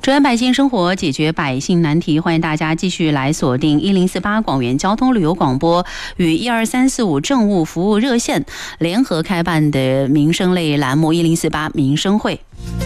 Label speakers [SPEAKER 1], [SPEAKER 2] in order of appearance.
[SPEAKER 1] 支援百姓生活，解决百姓难题，欢迎大家继续来锁定1048广元交通旅游广播与12345政务服务热线联合开办的民生类栏目1048民生会。